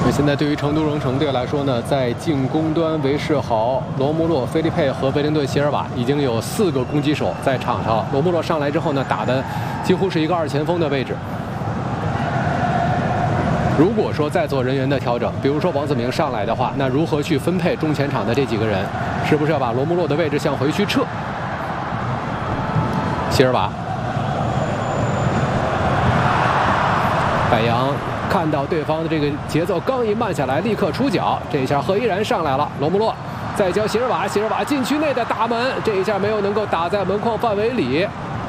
现在对于成都荣城队来说呢，在进攻端，韦世豪、罗穆洛、菲利佩和维林顿·席尔瓦已经有4个攻击手在场上了。罗穆洛上来之后呢，打的几乎是一个2前锋的位置。如果说再做人员的调整，比如说王子明上来的话，那如何去分配中前场的这几个人？是不是要把罗穆洛的位置向回去撤？席尔瓦，柏杨。 看到对方的这个节奏刚一慢下来，立刻出脚。这一下何依然上来了，罗穆洛再教席尔瓦，席尔瓦禁区内的打门，这一下没有能够打在门框范围里。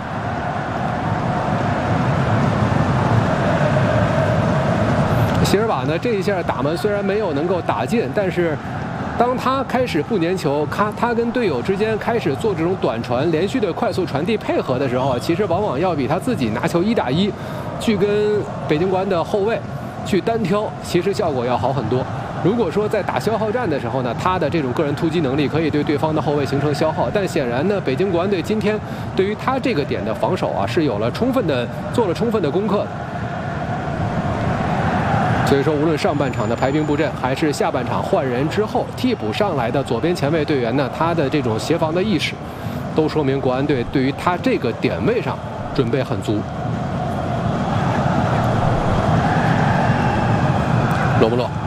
席尔瓦呢，这一下打门虽然没有能够打进，但是当他开始不粘球，他跟队友之间开始做这种短传、连续的快速传递配合的时候，其实往往要比他自己拿球1打1。 去跟北京国安的后卫去单挑，其实效果要好很多。如果说在打消耗战的时候呢，他的这种个人突击能力可以对对方的后卫形成消耗，但显然呢，北京国安队今天对于他这个点的防守啊，是做了充分的功课的。所以说，无论上半场的排兵布阵，还是下半场换人之后替补上来的左边前卫队员呢，他的这种协防的意识，都说明国安队对于他这个点位上准备很足。 罗穆洛。